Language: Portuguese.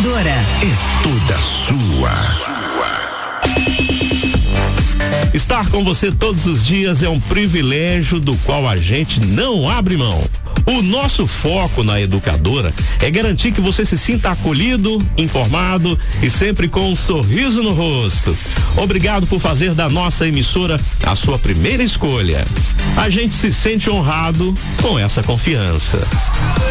Educadora. É toda sua. Estar com você todos os dias é um privilégio do qual a gente não abre mão. O nosso foco na Educadora é garantir que você se sinta acolhido, informado e sempre com um sorriso no rosto. Obrigado por fazer da nossa emissora a sua primeira escolha. A gente se sente honrado com essa confiança.